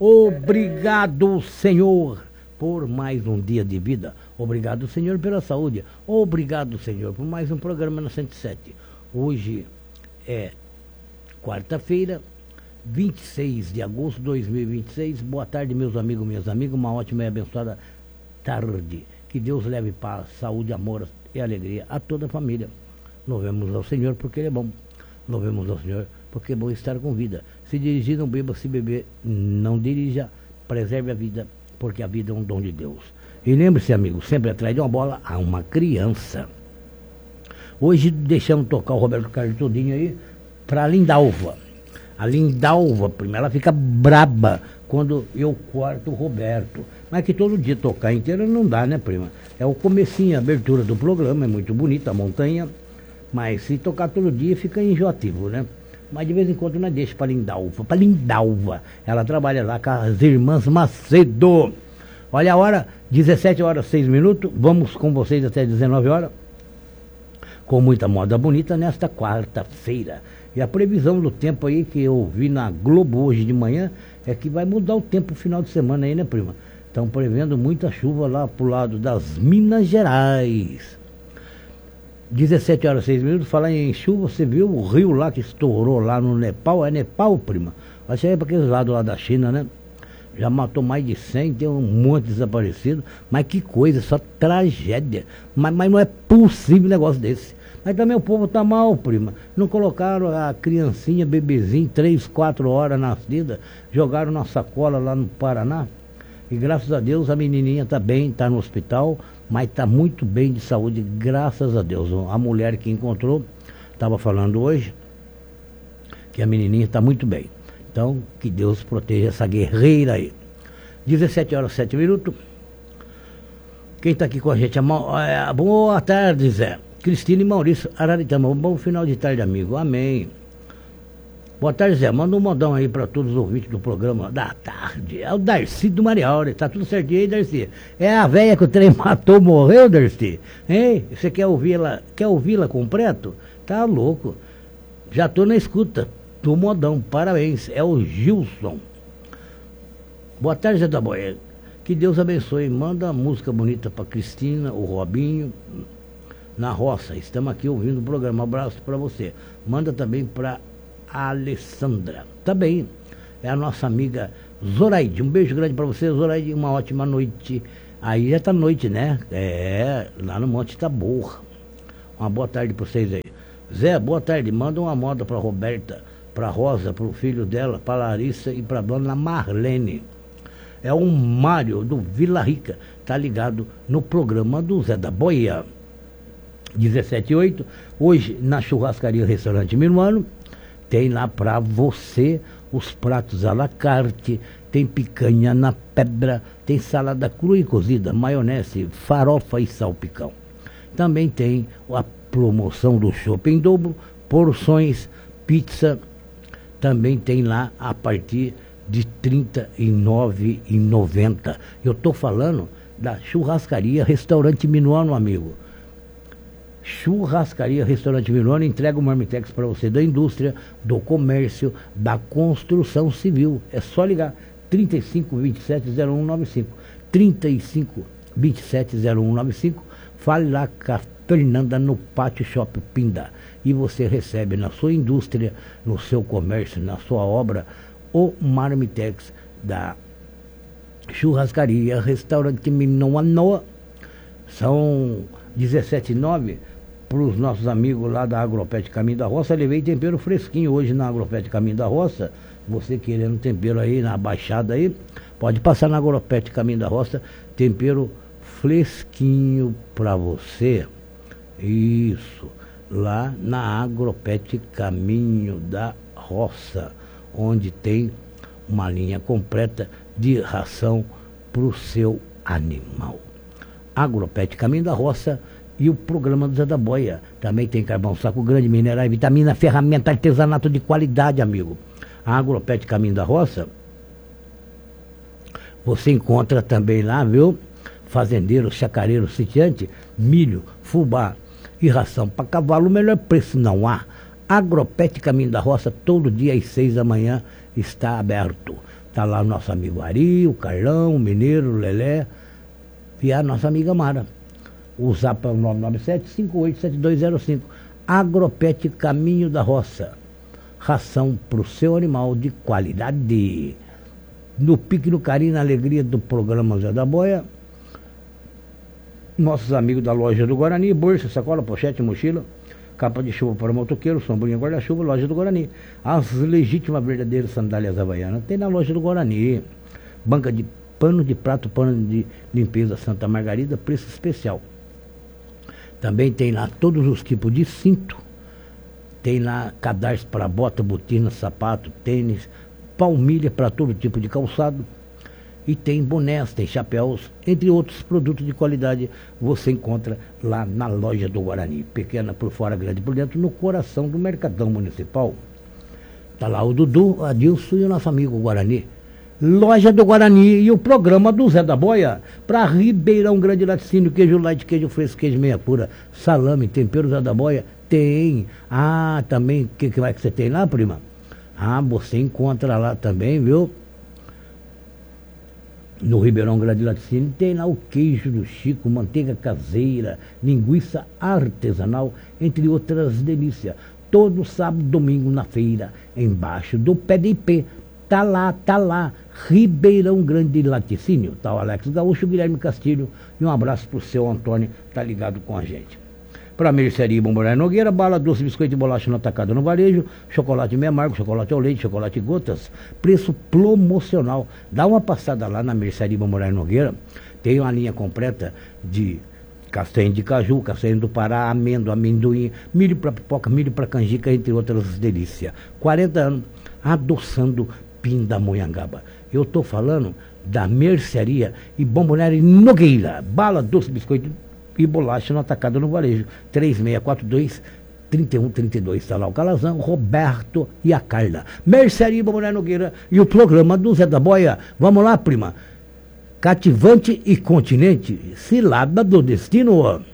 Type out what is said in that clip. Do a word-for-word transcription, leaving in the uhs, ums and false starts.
Obrigado, Senhor, por mais um dia de vida. Obrigado, Senhor, pela saúde. Obrigado, Senhor, por mais um programa na cento e sete. Hoje é quarta-feira, vinte e seis de agosto de dois mil e vinte e seis. Boa tarde, meus amigos, minhas amigas. Uma ótima e abençoada tarde. Que Deus leve paz, saúde, amor e alegria a toda a família. Louvemos ao Senhor porque Ele é bom. Louvemos ao Senhor porque é bom estar com vida. Se dirigir, não beba, se beber, não dirija. Preserve a vida, porque a vida é um dom de Deus. E lembre-se, amigo, sempre atrás de uma bola há uma criança. Hoje deixamos tocar o Roberto Carlos todinho aí para a Lindalva. A Lindalva, primeiro, ela fica braba quando eu corto o Roberto. Mas que todo dia tocar inteiro não dá, né, prima? É o comecinho, a abertura do programa, é muito bonita a montanha. Mas se tocar todo dia fica enjoativo, né? Mas de vez em quando nós deixa para Lindalva, para Lindalva. Ela trabalha lá com as irmãs Macedo. Olha a hora, dezessete horas e seis minutos. Vamos com vocês até dezenove horas. Com muita moda bonita nesta quarta-feira. E a previsão do tempo aí que eu vi na Globo hoje de manhã é que vai mudar o tempo no final de semana aí, né, prima? Estão prevendo muita chuva lá pro lado das Minas Gerais. dezessete horas e seis minutos, falar em chuva, você viu o rio lá que estourou lá no Nepal? É Nepal, prima? Acho que é para aqueles lados lá da China, né? Já matou mais de cem, tem um monte desaparecido. Mas que coisa, só tragédia. Mas, mas não é possível um negócio desse. Mas também o povo tá mal, prima. Não colocaram a criancinha, bebezinho, três, quatro horas nascida, jogaram na sacola lá no Paraná. E graças a Deus a menininha tá bem, tá no hospital, mas tá muito bem de saúde, graças a Deus. A mulher que encontrou, estava falando hoje, que a menininha está muito bem. Então, que Deus proteja essa guerreira aí. dezessete horas e sete minutos. Quem está aqui com a gente? É, boa tarde, Zé. Cristina e Maurício Araritama. Um bom final de tarde, amigo. Amém. Boa tarde, Zé. Manda um modão aí para todos os ouvintes do programa da tarde. É o Darcy do Mariaura. Tá tudo certinho aí, Darcy? É a velha que o trem matou, morreu, Darcy? Hein? Você quer ouvi-la? Quer ouvi-la completo? Tá louco. Já tô na escuta do modão. Parabéns. É o Gilson. Boa tarde, Zé da Boia. Que Deus abençoe. Manda uma música bonita para Cristina, o Robinho, na roça. Estamos aqui ouvindo o programa. Um abraço para você. Manda também para a Alessandra, tá bem, é a nossa amiga Zoraide. Um beijo grande para você, Zoraide, uma ótima noite. Aí já tá noite, né? É, lá no Monte Tabor. Uma boa tarde para vocês aí. Zé, boa tarde, manda uma moda para Roberta, para Rosa, para o filho dela, para Larissa e para dona Marlene. É o Mário do Vila Rica, tá ligado no programa do Zé da Boia. dezessete e oito, hoje na churrascaria Restaurante Minuano. Tem lá para você os pratos à la carte, tem picanha na pedra, tem salada crua e cozida, maionese, farofa e salpicão. Também tem a promoção do chopp em dobro, porções, pizza, também tem lá a partir de trinta e nove reais e noventa centavos. Eu estou falando da churrascaria Restaurante Minuano, amigo. Churrascaria Restaurante Minuano entrega o Marmitex para você da indústria, do comércio, da construção civil. É só ligar trinta e cinco, vinte e sete, zero um nove cinco. trinta e cinco, vinte e sete, zero um nove cinco. Fale lá com a Fernanda no Pátio Shopping Pindá. E você recebe na sua indústria, no seu comércio, na sua obra, o Marmitex da Churrascaria Restaurante Minuano. São dezessete e nove. Para os nossos amigos lá da Agropet Caminho da Roça, levei tempero fresquinho hoje na Agropet Caminho da Roça. Você querendo tempero aí na Baixada aí, pode passar na Agropet Caminho da Roça, tempero fresquinho para você. Isso, lá na Agropet Caminho da Roça, onde tem uma linha completa de ração para o seu animal. Agropet Caminho da Roça e o programa do Zé da Boia. Também tem carvão saco grande, minerais, vitamina, ferramenta, artesanato de qualidade, amigo. A Agropet Caminho da Roça, você encontra também lá, viu? Fazendeiro, chacareiro, sitiante, milho, fubá e ração para cavalo, o melhor preço não há. Agropet Caminho da Roça, todo dia às seis da manhã está aberto. Está lá o nosso amigo Ari, o Carlão, o Mineiro, o Lelé e a nossa amiga Mara. O zap é o nove nove sete, cinco oito sete dois zero cinco. Agropet Caminho da Roça. Ração para o seu animal de qualidade. No pique, no carinho, na alegria do programa Zé da Boia, nossos amigos da loja do Guarani, bolsa, sacola, pochete, mochila, capa de chuva para motoqueiro, sombrinha, guarda-chuva, loja do Guarani. As legítimas verdadeiras sandálias havaianas tem na loja do Guarani. Banca de pano de prato, pano de limpeza Santa Margarida, preço especial. Também tem lá todos os tipos de cinto. Tem lá cadarço para bota, botina, sapato, tênis, palmilha para todo tipo de calçado. E tem bonés, tem chapéus, entre outros produtos de qualidade, você encontra lá na loja do Guarani. Pequena por fora, grande por dentro, no coração do Mercadão Municipal. Está lá o Dudu, o Adilson e o nosso amigo Guarani. Loja do Guarani e o programa do Zé da Boia. Para Ribeirão Grande, laticínio, queijo light, queijo fresco, queijo meia pura, salame, tempero Zé da Boia. Tem. Ah, também, o que, que mais que você tem lá, prima? Ah, você encontra lá também, viu? No Ribeirão Grande Laticínio tem lá o queijo do Chico, manteiga caseira, linguiça artesanal, entre outras delícias. Todo sábado, domingo na feira, embaixo do P D I P. Tá lá, tá lá, Ribeirão Grande Laticínio. Tá o Alex Gaúcho, Guilherme Castilho. E um abraço pro seu Antônio, tá ligado com a gente. Para Mercearia Bomboneira Nogueira, bala, doce, biscoito e bolacha no atacado no varejo, chocolate meio amargo, chocolate ao leite, chocolate gotas, preço promocional. Dá uma passada lá na Mercearia Bomboneira Nogueira, tem uma linha completa de castanha de caju, castanha do Pará, amêndoa, amendoim, milho para pipoca, milho para canjica, entre outras delícias. quarenta anos adoçando Pindamonhangaba. Eu estou falando da Mercearia e Bomboneira Nogueira, bala, doce, biscoito e bolacha no atacado no varejo. três seis quatro dois, três um três dois. Está lá o Calazão, Roberto e a Carla. Mercearia Bomboneira Nogueira e o programa do Zé da Boia. Vamos lá, prima. Cativante e Continente, cilada do destino.